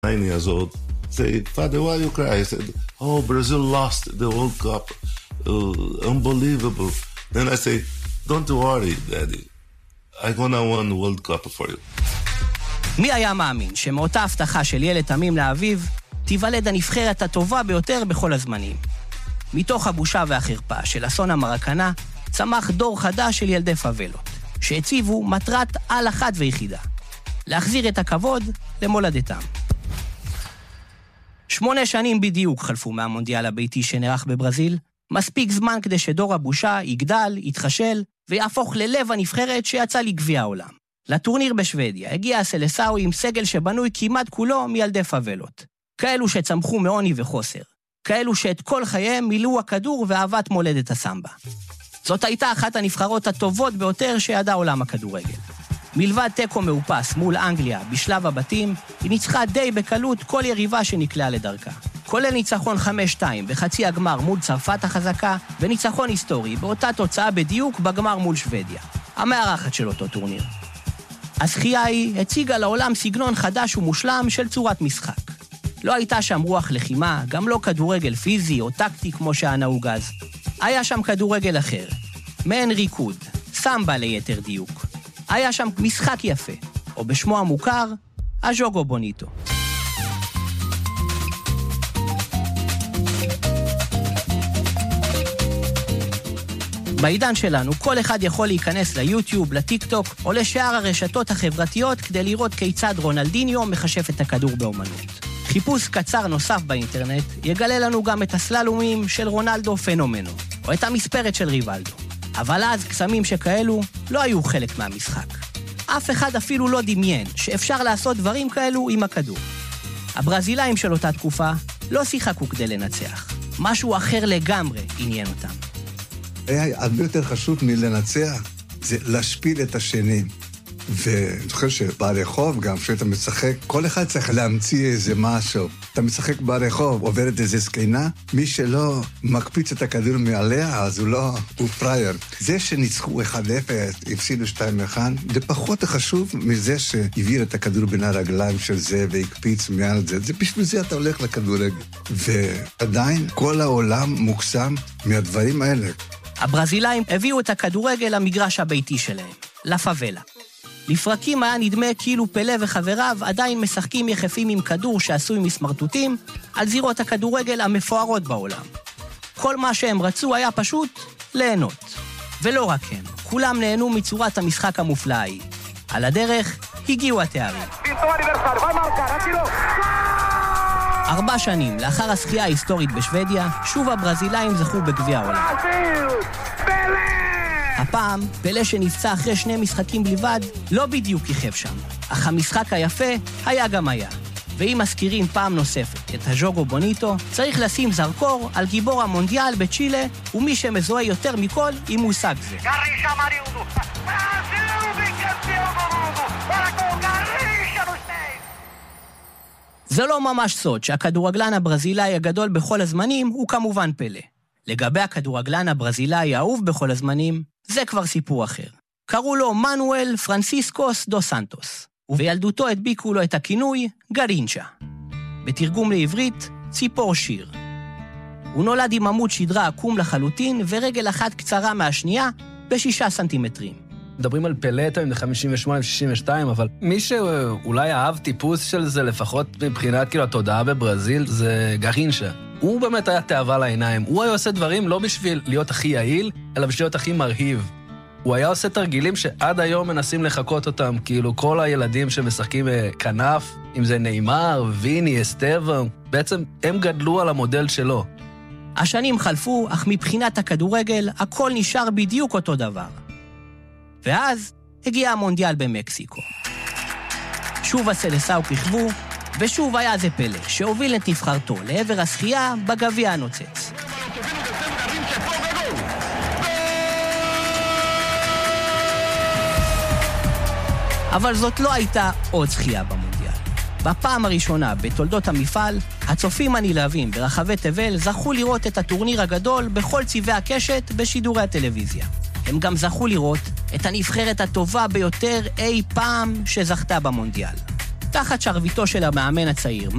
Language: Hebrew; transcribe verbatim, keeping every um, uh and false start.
nine years old, say, Father, why you cry? I said, oh, Brazil lost the World Cup. Uh, unbelievable. Then I say, don't worry, Daddy. I'm gonna win the World Cup for you. מי היה מאמין שמאותה הבטחה של ילד תמים לאביו, תיוולד הנבחרת הטובה ביותר בכל הזמנים. מתוך הבושה והחרפה של אסון המרקנה, צמח דור חדש של ילדי פאבלות, שהציבו מטרת על אחת ויחידה, להחזיר את הכבוד למולדתם. שמונה שנים בדיוק חלפו מהמונדיאל הביתי שנערך בברזיל, מספיק זמן כדי שדור הבושה יגדל, יתחשל, ויהפוך ללב הנבחרת שיצא לגביע העולם. לטורניר בשוודיה הגיע הסלסאו עם סגל שבנוי כמעט כולו מילדי פאבלות. כאלו שצמחו מעוני וחוסר. כאלו שאת כל חייהם מילאו הכדור ואהבת מולדת הסמבה. זאת הייתה אחת הנבחרות הטובות ביותר שידע עולם הכדורגל. מלבד טקו מאופס מול אנגליה בשלב הבתים, היא ניצחה די בקלות כל יריבה שנקלעה לדרכה. כולל ניצחון חמש שתיים בחצי הגמר מול צרפת החזקה, וניצחון היסטורי באותה תוצאה בדיוק בגמר מול שוודיה, המארחת של אותו טורניר. הזכייה היא הציגה לעולם סגנון חדש ומושלם של צורת משחק. לא הייתה שם רוח לחימה, גם לא כדורגל פיזי או טקטי כמו שהנהוג אז. היה שם כדורגל אחר, מעין ריקוד, סמבה ליתר דיוק. היה שם משחק יפה, או בשמו המוכר, הז'וגו בוניטו. בעידן שלנו, כל אחד יכול להיכנס ליוטיוב, לטיק-טוק, או לשאר הרשתות החברתיות כדי לראות כיצד רונלדיניו מחשף את הכדור באומנות. חיפוש קצר נוסף באינטרנט יגלה לנו גם את הסללומים של רונלדו פנומנו, או את המספרת של ריבלדו. אבל אז קסמים שכאלו לא היו חלק מהמשחק. אף אחד אפילו לא דמיין שאפשר לעשות דברים כאלו עם הכדור. הברזילאים של אותה תקופה לא שיחקו כדי לנצח. משהו אחר לגמרי עניין אותם. היה הרבה יותר חשוב מלנצח, זה להשפיל את השני. ואני זוכר שברחוב גם, כשאתה משחק, כל אחד צריך להמציא איזה משהו. אתה משחק ברחוב, עוברת איזה זקנה, מי שלא מקפיץ את הכדור מעליה, אז הוא לא, הוא פרייר. זה שניצחו אחד אפס, הפסידו שתיים אחד, זה פחות חשוב מזה שהעביר את הכדור בין הרגליים של זה והקפיץ מעל זה. זה בשביל זה אתה הולך לכדורגל. ועדיין כל העולם מוקסם מהדברים האלה. הברזילאים הביאו את הכדורגל למגרש הביתי שלהם, לפאבלה. לפרקים היה נדמה כאילו פלה וחבריו עדיין משחקים יחפים עם כדור שעשוי מסמרטוטים על זירות הכדורגל המפוארות בעולם. כל מה שהם רצו היה פשוט ליהנות. ולא רק הם, כולם נהנו מצורת המשחק המופלא ההיא. על הדרך הגיעו התארים. ארבע שנים לאחר הזכייה ההיסטורית בשוודיה, שוב הברזילאים זכו בגביע העולם. הפעם, פלה שנפצע אחרי שני משחקים בלבד, לא בדיוק יחב שם. אך המשחק היפה היה גם היה. ואם מזכירים פעם נוספת את הז'וגו בוניטו, צריך לשים זרקור על גיבור המונדיאל בצ'ילה, ומי שמזוהה יותר מכל עם מושג זה. זה לא ממש סוד שהכדורגלן הברזילאי הגדול בכל הזמנים הוא כמובן פלה. לגבי הכדורגלן הברזילאי האהוב בכל הזמנים, זה כבר סיפור אחר. קראו לו מנואל פרנסיסקוס דו סנטוס, ובילדותו הדביקו לו את הכינוי גרינצ'ה. בתרגום לעברית, ציפור שיר. הוא נולד עם עמוד שדרה עקום לחלוטין ורגל אחת קצרה מהשנייה בשישה סנטימטרים. מדברים על פלטה עם חמישים ושמונה ו-שישים ושתיים, אבל מי שאולי אהב טיפוס של זה, לפחות מבחינת כאילו התודעה בברזיל, זה גרינצ'ה. הוא באמת היה תאווה לעיניים. הוא היה עושה דברים לא בשביל להיות הכי יעיל, אלא בשביל להיות הכי מרהיב. הוא היה עושה תרגילים שעד היום מנסים לחכות אותם, כאילו כל הילדים שמשחקים כנף, אם זה ניימר, ויני, אסטבו, בעצם הם גדלו על המודל שלו. השנים חלפו, אך מבחינת הכדורגל, הכל נשאר בדיוק אותו דבר. ואז הגיע המונדיאל במקסיקו. שוב הסלסאו כיכבו, ושוב היה זה פלה, שהוביל את נבחרתו לעבר הזכייה בגביע הנוצץ. אבל זאת לא הייתה עוד זכייה במונדיאל. בפעם הראשונה בתולדות המפעל, הצופים הנלהבים ברחבי תבל זכו לראות את הטורניר הגדול בכל צבעי הקשת בשידורי הטלוויזיה. הם גם זכו לראות את הנבחרת הטובה ביותר אי פעם שזכתה במונדיאל. תחת שרביטו של המאמן הצעיר,